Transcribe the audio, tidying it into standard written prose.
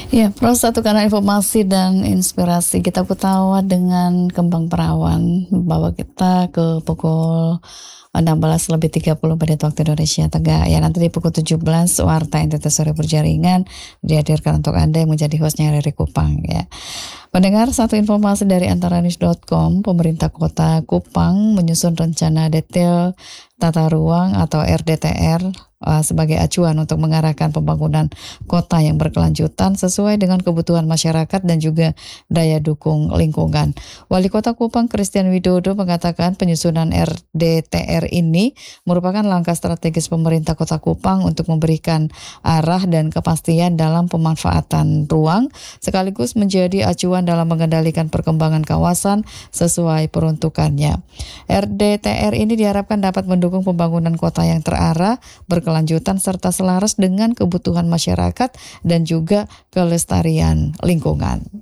Ya, proses satu kanal informasi dan inspirasi kita ketawa dengan Kembang Perawan, bahwa kita ke pukul 16:30 waktu Indonesia Tengah. Ya, nanti di pukul 17 Warta NTT Sore Berjaringan dihadirkan untuk Anda yang menjadi hostnya Riri Kupang ya. Mendengar satu informasi dari antaranews.com, pemerintah kota Kupang menyusun rencana detail tata ruang atau RDTR sebagai acuan untuk mengarahkan pembangunan kota yang berkelanjutan sesuai dengan kebutuhan masyarakat dan juga daya dukung lingkungan. Wali Kota Kupang Christian Widodo mengatakan penyusunan RDTR ini merupakan langkah strategis pemerintah Kota Kupang untuk memberikan arah dan kepastian dalam pemanfaatan ruang sekaligus menjadi acuan dalam mengendalikan perkembangan kawasan sesuai peruntukannya. RDTR ini diharapkan dapat mendukung pembangunan kota yang terarah, berkelanjutan serta selaras dengan kebutuhan masyarakat dan juga kelestarian lingkungan.